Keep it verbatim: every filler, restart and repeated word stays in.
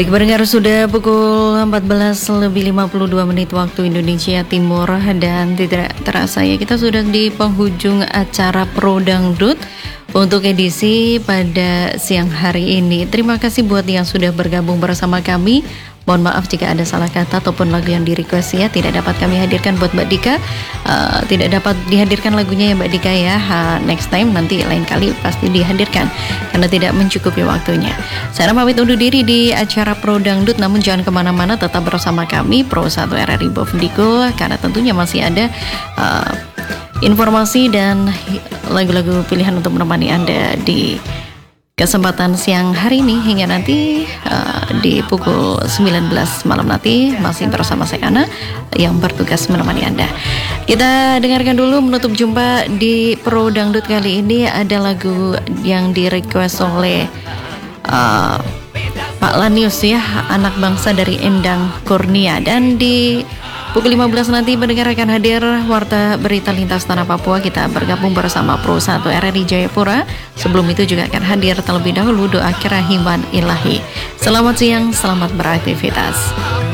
Baik pendengar, sudah pukul empat belas lebih lima puluh dua menit waktu Indonesia Timur, dan tidak terasa ya kita sudah di penghujung acara Pro Dangdut untuk edisi pada siang hari ini. Terima kasih buat yang sudah bergabung bersama kami. Mohon maaf jika ada salah kata ataupun lagu yang di request ya tidak dapat kami hadirkan buat Mbak Dika. Uh, tidak dapat dihadirkan lagunya ya Mbak Dika ya. Ha, next time nanti lain kali pasti dihadirkan karena tidak mencukupi waktunya. Saya pamit undur diri di acara Pro Dangdut, namun jangan kemana-mana, tetap bersama kami Pro satu R R I Bovendikul karena tentunya masih ada uh, informasi dan lagu-lagu pilihan untuk menemani Anda di kesempatan siang hari ini hingga nanti uh, di pukul sembilan belas malam nanti masih bersama saya Ana yang bertugas menemani Anda. Kita dengarkan dulu menutup jumpa di Pro Dangdut kali ini ada lagu yang di request oleh uh, Pak Lanius ya, anak bangsa dari Endang Kurnia, dan di pukul lima belas nanti pendengar akan hadir Warta Berita Lintas Tanah Papua. Kita bergabung bersama Pro satu R R I Jayapura. Sebelum itu juga akan hadir terlebih dahulu doa kerahiman ilahi. Selamat siang, selamat beraktivitas.